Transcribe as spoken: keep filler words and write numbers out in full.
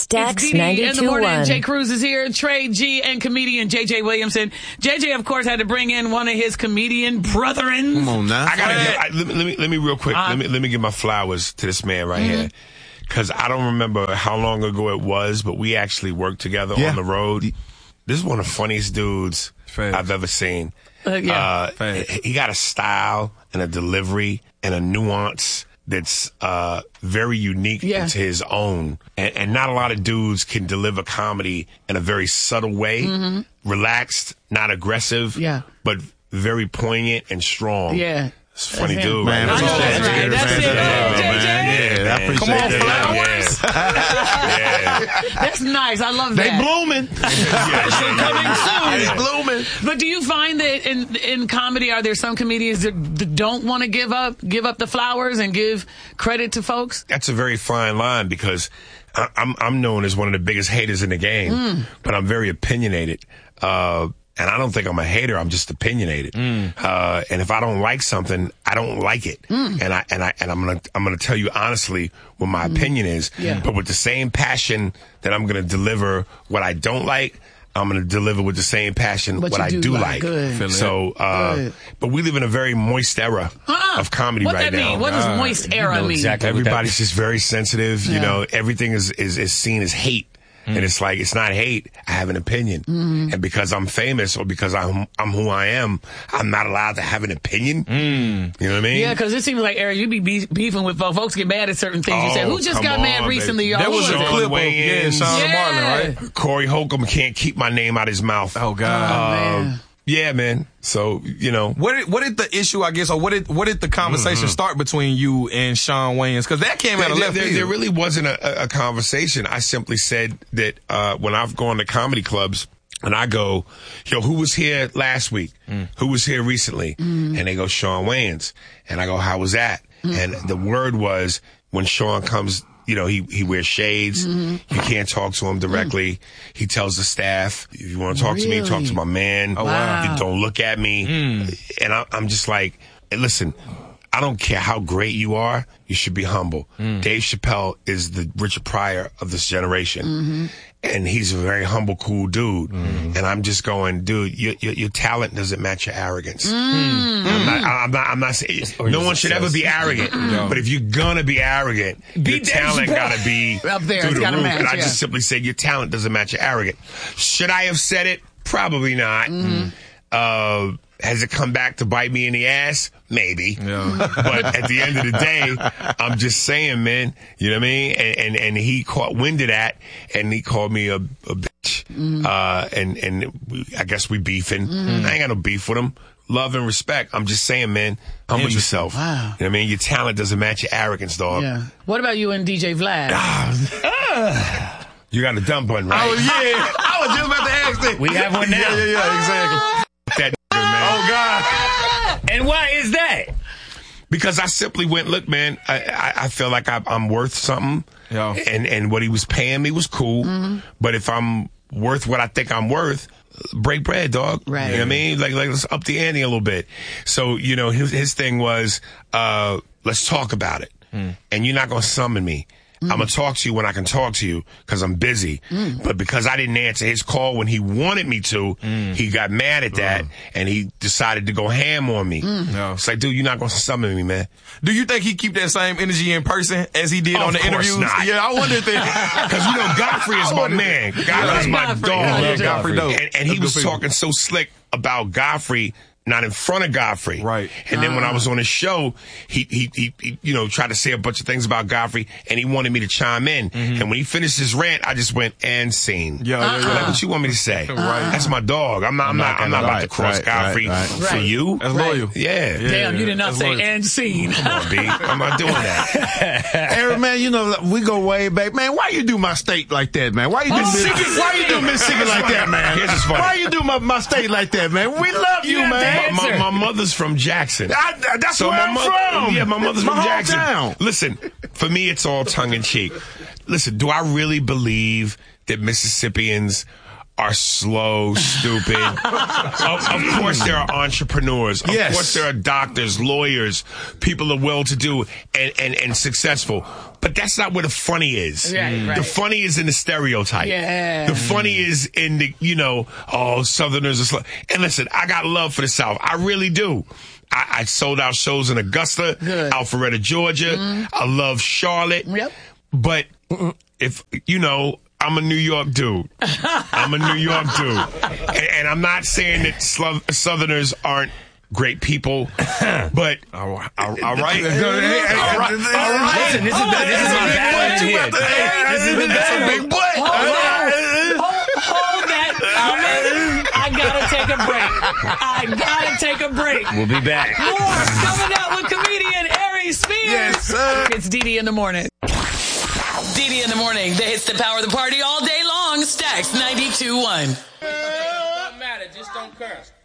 Stax ninety-two in the morning. one. Jay Cruz is here. Trey G and comedian J J Williamson. J J, of course, had to bring in one of his comedian brethren. Come on now. I gotta give, I, let, me, let me let me real quick. Uh, let me let me give my flowers to this man right mm-hmm. here. Because I don't remember how long ago it was, but we actually worked together yeah. on the road. This is one of the funniest dudes Fair. I've ever seen. Uh, yeah. uh, he got a style and a delivery and a nuance that's uh, very unique yeah. to his own. And, and not a lot of dudes can deliver comedy in a very subtle way, mm-hmm. relaxed, not aggressive, yeah. but very poignant and strong. Yeah. It's a funny That's dude, man. right? That's, right. That's it, man. J J. Yeah, I appreciate Come on, that. flowers. Yeah. yeah. That's nice. I love that. They blooming. yeah, coming soon. They blooming. But do you find that in in comedy, are there some comedians that, that don't want to give up, give up the flowers and give credit to folks? That's a very fine line because I, I'm I'm known as one of the biggest haters in the game, mm. but I'm very opinionated. Uh, And I don't think I'm a hater. I'm just opinionated. Mm. Uh, and if I don't like something, I don't like it. Mm. And I, and I, and I'm going to, I'm going to tell you honestly what my mm. opinion is. Yeah. But with the same passion that I'm going to deliver what I don't like, I'm going to deliver with the same passion but what I do, do like. like. Good. So, uh, Good. but we live in a very moist era uh-uh. of comedy what right that now. Mean? What does uh, moist era you know mean? Exactly Everybody's just very sensitive. Yeah. You know, everything is, is, is seen as hate. Mm. And it's like, it's not hate. I have an opinion. Mm. And because I'm famous or because I'm I'm who I am, I'm not allowed to have an opinion. Mm. You know what I mean? Yeah, because it seems like, Eric, you be beefing with folks. Folks get mad at certain things. Oh, you say, who just got on, mad recently, y'all? There was a Sean clip of yeah, Sean yeah. Marlin, right? Corey Holcomb can't keep my name out his mouth. Oh, God. Oh, um, man. Yeah, man. So, you know. What did, what did the issue, I guess, or what did what did the conversation mm-hmm. start between you and Sean Wayans? Because that came out of left there, field. there really wasn't a, a conversation. I simply said that uh, when I've gone to comedy clubs and I go, yo, who was here last week? Mm. Who was here recently? Mm. And they go, Sean Wayans. And I go, how was that? Mm. And the word was when Sean comes, you know, he, he wears shades. Mm-hmm. You can't talk to him directly. Mm. He tells the staff, if you want to talk really? to me, talk to my man. Oh, wow. Don't look at me. Mm. And I, I'm just like, hey, listen, I don't care how great you are. You should be humble. Mm. Dave Chappelle is the Richard Pryor of this generation. Mm-hmm. And he's a very humble, cool dude. Mm. And I'm just going, dude, your, your, your talent doesn't match your arrogance. Mm. I'm not, I'm not, I'm not saying, no one should ever be arrogant. No. But if you're gonna be arrogant, be your talent gotta be up there. through It's the gotta roof. match, and I yeah. just simply said, your talent doesn't match your arrogance. Should I have said it? Probably not. Mm. Uh, has it come back to bite me in the ass? Maybe. Yeah. But at the end of the day, I'm just saying, man, you know what I mean? And and, and he caught wind of that, and he called me a, a bitch. Mm. Uh, and, and we, I guess we beefing. Mm. I ain't got no beef with him. Love and respect. I'm just saying, man, humble yourself. Wow. You know what I mean? Your talent doesn't match your arrogance, dog. Yeah. What about you and D J Vlad? Ah. You got a dumb button, right? Oh, yeah. I was just about to ask that. We have one now. Yeah, yeah, yeah, exactly. That man. Oh, God. And why is that? Because I simply went, look, man, I, I, I feel like I, I'm worth something. Yeah. And, and what he was paying me was cool. Mm-hmm. But if I'm worth what I think I'm worth, break bread, dog. Right. You know what I mean? Like, like let's up the ante a little bit. So, you know, his, his thing was, uh, let's talk about it. Mm. And you're not going to summon me. Mm. I'm going to talk to you when I can talk to you because I'm busy. Mm. But because I didn't answer his call when he wanted me to, mm. he got mad at that uh. and he decided to go ham on me. Mm. Yeah. It's like, dude, you're not going to summon me, man. Do you think he keep that same energy in person as he did of on the interviews? Not. Yeah, I wonder if that. Because, you know, Godfrey is my man. Godfrey is my Godfrey. dog. I love Godfrey. Dope. And, and he That's was talking so slick about Godfrey, not in front of Godfrey. Right. And then when I was on his show, he, he, he, he, you know, tried to say a bunch of things about Godfrey, and he wanted me to chime in. Mm-hmm. And when he finished his rant, I just went, and scene. Yeah, yeah, yeah. Like, what you want me to say? Right. That's my dog. I'm not, I'm not, I'm not about to cross right, Godfrey right, for right. you. That's loyal. Yeah. Yeah. Damn, you did not That's say loyal. and scene. Come on, B. I'm not doing that. Eric, man, you know, we go way back. Man, why you do my state like that, man? Why you do Oh, Miss, why you do Mississippi like that, man? Here's what's funny. Why you do my, my state like that, man? We love you, have man. to My, answer. my mother's from Jackson. I, that's So where my I'm mother, from. Yeah, my mother's my from Jackson. hometown. Listen, for me, it's all tongue in cheek. Listen, do I really believe that Mississippians are slow, stupid. of, of course, there are entrepreneurs. Of Yes. course, there are doctors, lawyers, people are well-to-do and, and, and successful. But that's not where the funny is. Right, right. The funny is in the stereotype. Yeah. The funny is in the, you know, oh, Southerners are slow. And listen, I got love for the South. I really do. I, I sold out shows in Augusta, Good. Alpharetta, Georgia. Mm-hmm. I love Charlotte. Yep. But if, you know, I'm a New York dude. I'm a New York dude. And, and I'm not saying that Slo- Southerners aren't great people, but... All right. All right. All All right. right. Listen, this is the, this is my bad in here. This is the That's a bad. big butt. Hold, hold that. Ahmed, I gotta take a break. I gotta take a break. We'll be back. More coming up with comedian Ari Spears. Yes, sir. It's D D in the morning. D D in the morning. The hits that power the party all day long. Stacks ninety-two point one. Don't matter, just don't curse.